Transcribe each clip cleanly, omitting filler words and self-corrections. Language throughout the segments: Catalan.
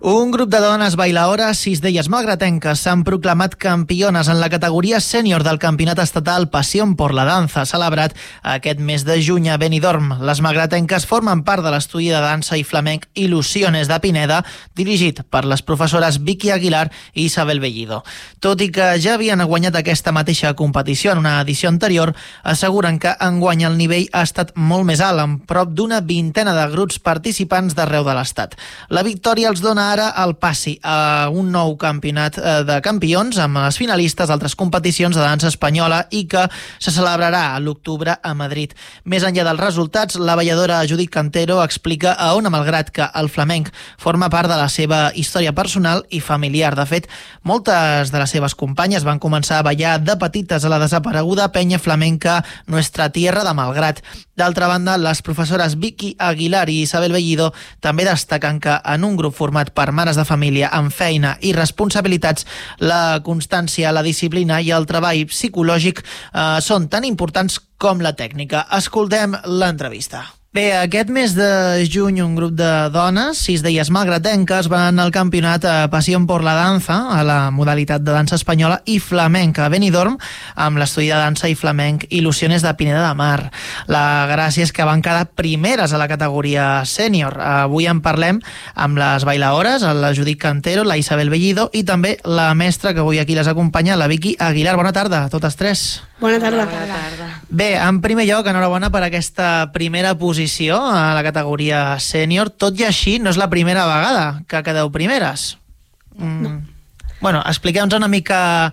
Un grup de dones bailaores, 6 d'elles malgratenques, s'han proclamat campiones en la categoria sènior del campionat estatal Pasión por la Danza, celebrat aquest mes de juny a Benidorm. Les malgratenques formen part de l'estudi de dansa i flamenc Il·lusiones de Pineda, dirigit per les professores Vicky Aguilar i Isabel Bellido. Tot i que ja havien guanyat aquesta mateixa competició en una edició anterior, asseguren que enguany el nivell ha estat molt més alt, amb prop d'una vintena de grups participants d'arreu de l'Estat. La victòria els dona ara el passi a un nou campionat de campions amb les finalistes d'altres competicions de dansa espanyola i que se celebrarà a l'octubre a Madrid. Més enllà dels resultats, la balladora Judit Cantero explica a Ona Malgrat que el flamenc forma part de la seva història personal i familiar. De fet, moltes de les seves companyes van començar a ballar de petites a la desapareguda penya flamenca Nuestra Tierra de Malgrat. D'altra banda, les professores Vicky Aguilar i Isabel Bellido també destaquen que en un grup format per mares de família amb feina i responsabilitats, la constància, la disciplina i el treball psicològic són tan importants com la tècnica. Escoltem l'entrevista. Bé, aquest mes de juny un grup de dones, 6 d'elles malgratenques, van al campionat Pasión por la Danza, a la modalitat de dansa espanyola i flamenca a Benidorm, amb l'estudi de dansa i flamenc Il·lusiones de Pineda de Mar. La gràcia és que van quedar primeres a la categoria sènior. Avui en parlem amb les bailaores, la Judit Cantero, la Isabel Bellido i també la mestra que avui aquí les acompanya, la Vicky Aguilar. Bona tarda a totes tres. Bona tarda. Bé, en primer lloc, enhorabona per aquesta primera posició a la categoria sènior. Tot i així, no és la primera vegada que quedeu primeres. No. Bueno, expliqueu-nos una mica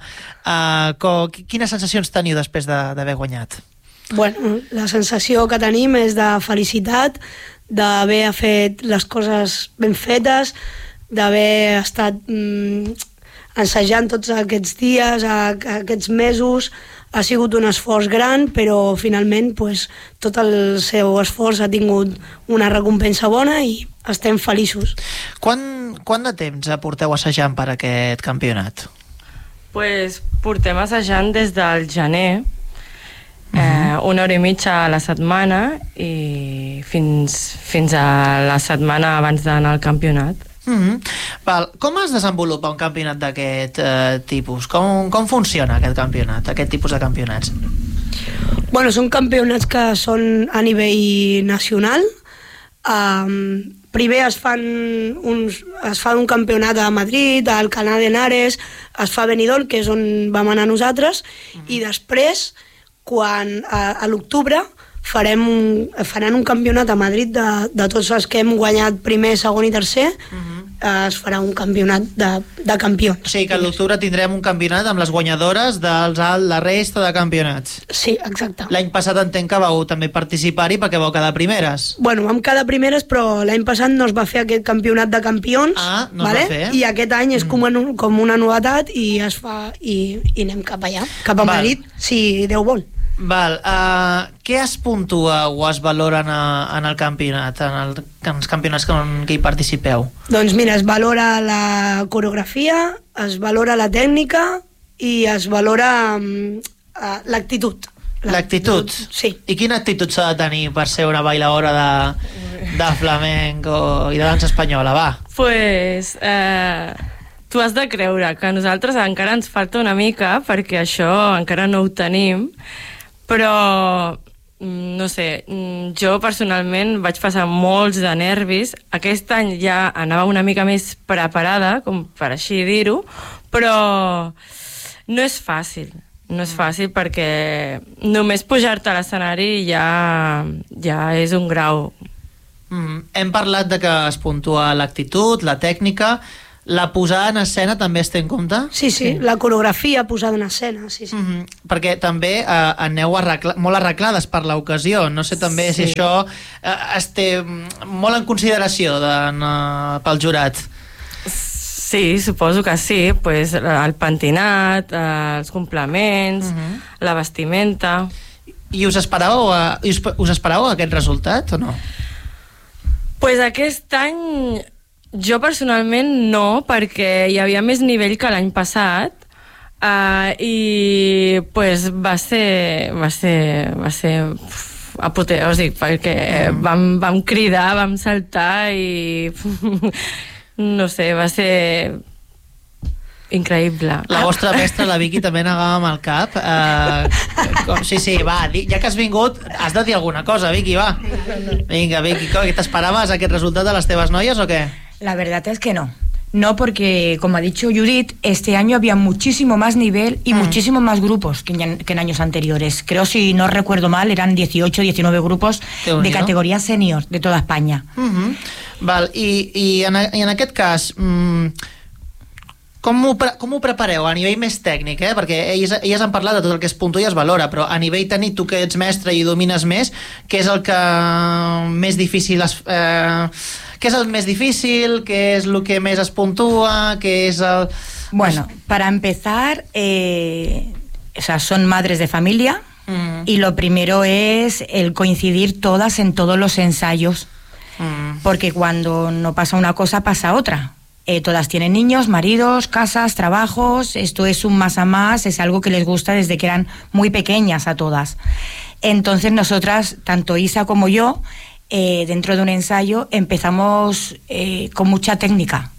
quines sensacions teniu després d'haver guanyat. Bueno, la sensació que tenim és de felicitat, d'haver fet les coses ben fetes, d'haver estat ensajant tots aquests dies, aquests mesos. Ha sigut un esforç gran, però finalment tot el seu esforç ha tingut una recompensa bona i estem feliços. Quant de temps porteu assajant per aquest campionat? Portem assajant des del gener, 1 hora i mitja a la setmana i fins a la setmana abans d'anar al campionat. Com es desenvolupa un campionat d'aquest tipus? Com funciona aquest campionat, aquest tipus de campionats? Bueno, són campionats que són a nivell nacional. Primer es fa un campionat a Madrid, al Alcalá de Henares, es fa a Benidorm, que és on vam anar nosaltres, i després, a l'octubre, faran un campionat a Madrid de tots els que hem guanyat primer, segon i tercer. Es farà un campionat de campions. O sigui que a l'octubre tindrem un campionat amb les guanyadores de la resta de campionats. Sí, exacte. L'any passat entenc que vau també participar-hi perquè vau quedar primeres. Bueno, vam quedar primeres, però l'any passat no es va fer aquest campionat de campions. No es va fer. I aquest any és com una novetat i es fa i anem cap allà, cap a Madrid, si Déu vol. Val. Què es puntua o es valora en el campionat, en els campionats que hi participeu? Doncs mira, es valora la coreografia, es valora la tècnica i es valora l'actitud. L'actitud? Sí. I quina actitud s'ha de tenir per ser una bailaora de flamenc i de dansa espanyola? Va. Tu has de creure que a nosaltres encara ens falta una mica perquè això encara no ho tenim, però no sé, jo personalment vaig passar molts de nervis. Aquest any ja anava una mica més preparada, com per així dir-ho, però no és fàcil. No és fàcil perquè només pujar-te a l'escenari ja és un grau. Hem parlat de que es puntua l'actitud, la tècnica. La posada en escena també es té en compte? Sí, la coreografia posada en escena, sí. Perquè també aneu molt arreglades per l'ocasió. No sé també si això es té molt en consideració pel jurat. Sí, suposo que sí. El pentinat, els complements, la vestimenta... I us esperàveu aquest resultat o no? Aquest any... Jo personalment no, perquè hi havia més nivell que l'any passat i va ser apoteòsic perquè vam cridar, vam saltar i no sé, va ser increïble. La vostra mestra, la Vicky, també negava amb el cap. Sí, va, ja que has vingut, has de dir alguna cosa, Vicky, va. Vinga, Vicky, ¿qué t'esperaves aquest resultat de les teves noies o qué? La verdad es que no. No, porque, como ha dicho Judith, este año había muchísimo más nivel y muchísimo más grupos que en años anteriores. Creo, si no recuerdo mal, eran 18, 19 grupos de categoría senior de toda España. Val, i en aquest cas, com ho prepareu a nivell més tècnic, perquè elles han parlat de tot el que es puntua i es valora, però a nivell tècnic, tu que ets mestre i domines més, què és el que més difícil què és el més difícil, què és el que més es puntua, què és el... Bueno, para empezar, o sea, son madres de familia y lo primero es el coincidir todas en todos los ensayos, porque cuando no pasa una cosa, pasa otra. Todas tienen niños, maridos, casas, trabajos, esto es un más a más, es algo que les gusta desde que eran muy pequeñas a todas. Entonces nosotras, tanto Isa como yo, dentro de un ensayo empezamos con mucha técnica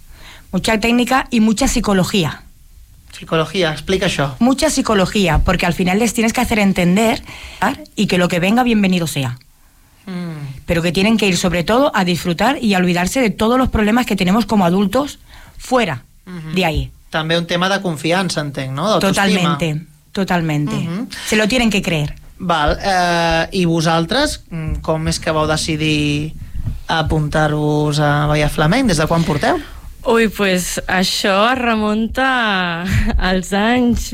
y mucha psicología. Psicología, explica això. Mucha psicología, porque al final les tienes que hacer entender y que lo que venga bienvenido sea. Pero que tienen que ir sobre todo a disfrutar y a olvidarse de todos los problemas que tenemos como adultos fuera de ahí. També un tema de confiança, entenc, no? D'autoestima. Totalmente. Se lo tienen que creer. Val, i vosaltres, com és que vau decidir apuntar-vos a ballar flamenc? Des de quan porteu? Ui, pues això es remunta als anys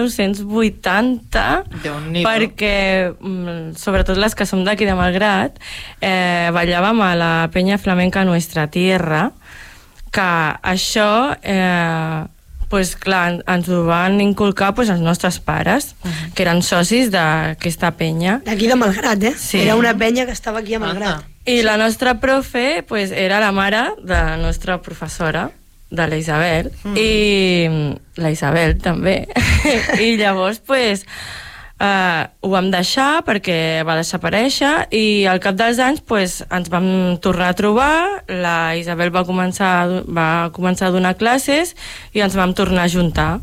1980, perquè sobretot les que som d'aquí de Malgrat ballàvem a la penya flamenca Nuestra Tierra, que això pues clar, ens ho van inculcar pues, els nostres pares, que eren socis d'aquesta penya. D'aquí de Malgrat, Sí. Era una penya que estava aquí a Malgrat. I la nostra profe pues, era la mare de la nostra professora, de la Isabel, i la Isabel també. I llavors pues, ho vam deixar perquè va desaparèixer i al cap dels anys pues, ens vam tornar a trobar, la Isabel va començar a donar classes i ens vam tornar a juntar.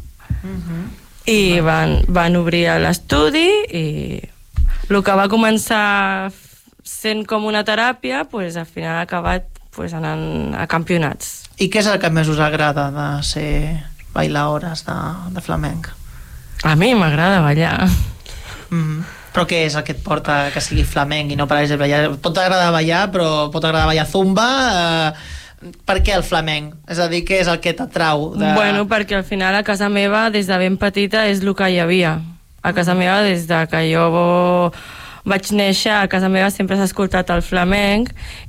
I van obrir l'estudi i el que va començar sent com una teràpia, pues, al final ha acabat pues, anant a campionats. I què és el que més us agrada de ser bailaores de flamenc? A mi m'agrada ballar. Però què és el que et porta que sigui flamenc i no per exemple, pot agradar ballar, però pot agradar ballar zumba? Per què el flamenc? És a dir, què és el que t'atrau? Bueno, perquè al final a casa meva, des de ben petita, és el que hi havia. A casa meva, des de que jo vaig néixer, a casa meva sempre s'ha escoltat el flamenc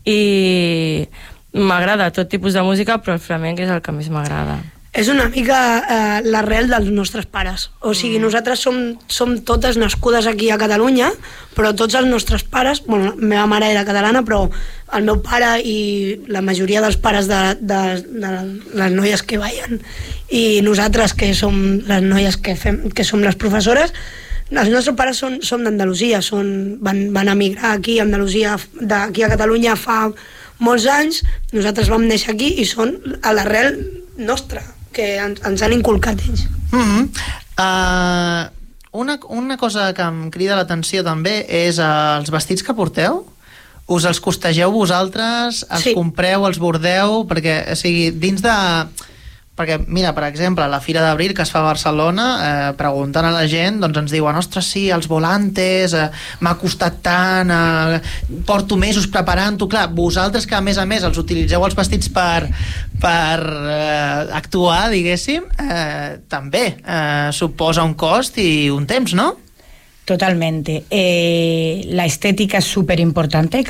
i m'agrada tot tipus de música, però el flamenc és el que més m'agrada. És una mica l'arrel dels nostres pares. O sigui, nosaltres som totes nascudes aquí a Catalunya, però tots els nostres pares, bueno, la meva mare era catalana, però el meu pare i la majoria dels pares de les noies que ballen i nosaltres, que som les noies que som les professores, els nostres pares són d'Andalusia, van emigrar aquí a Andalusia, d'aquí a Catalunya fa molts anys, nosaltres vam néixer aquí i són a l'arrel nostra, que ens han inculcat ells. Una cosa que em crida l'atenció també és els vestits que porteu. Us els costegeu vosaltres, els compreu, els bordeu, perquè, o sigui, dins de... Perquè, mira, per exemple, a la Fira d'Abril que es fa a Barcelona, preguntant a la gent, doncs ens diuen, ostres, sí, els volantes, m'ha costat tant, porto mesos preparant-ho. Clar, vosaltres que a més els utilitzeu els vestits per actuar, diguéssim, també suposa un cost i un temps, no? Totalmente. La estética es súper importante.